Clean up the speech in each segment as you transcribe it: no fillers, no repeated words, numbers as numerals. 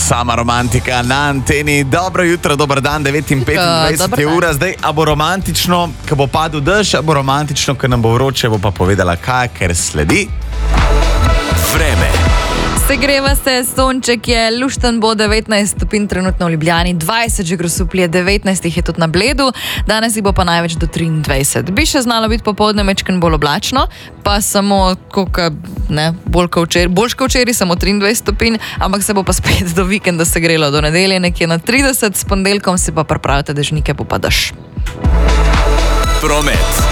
Sama romantika na anteni. Dobro jutro, dober dan, 9:25 je ura. Zdaj, a bo romantično, ko bo padel dež, a bo romantično, ko nam bo vroče, bo pa povedala kaj, ker sledi. Vreme. Segreva se, sonček je, lušten bo, 19 stopinj trenutno v Ljubljani, 20 že grosuplje, 19 jih je tudi na Bledu, danes jih bo pa največ do 23. Bi še znalo biti popoldne mečken bolj oblačno, pa samo bolj kot včeraj, samo 23 stopinj, ampak se bo pa spet do vikenda segrelo, do nedelje nekje na 30, s ponedeljkom si pa pripravite dežnike, bo pa dež. Promet.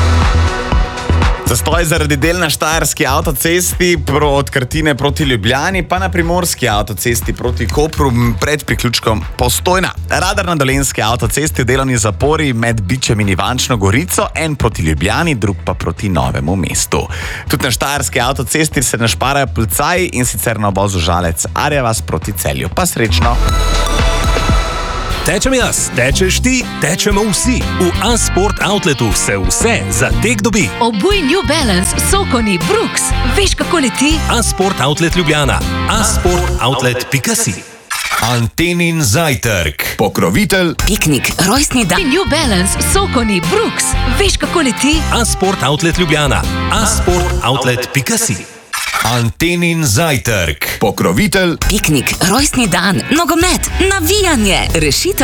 Zastoj zaradi del na štajerski avtocesti od Krtine proti Ljubljani, pa na primorski avtocesti proti Kopru pred priključkom Postojna. Radar na dolenski avtocesti v delovni zapori med Bičem in Ivančno Gorico, en proti Ljubljani, drug pa proti Novemu mestu. Tudi na štajerski avtocesti se našparajo policaji, in sicer na obozu Žalec-Arjavas proti Celju. Pa srečno! Tečem jaz, tečeš ti, tečemo vsi. V A-Sport Outletu se vse za tek dobi. Obuj New Balance, Sokoni, Brooks. Veš, kako leti? A-Sport Outlet Ljubljana. asportoutlet.si. Antenin zajtrk. Pokrovitelj Piknik, rojstni dan. New Balance, Sokoni, Brooks. Veš, kako leti? A-Sport Outlet Ljubljana. asportoutlet.si. Antenin zajtrk. Pokrovitelj Piknik, rojstni dan, nogomet, navijanje. Rešitev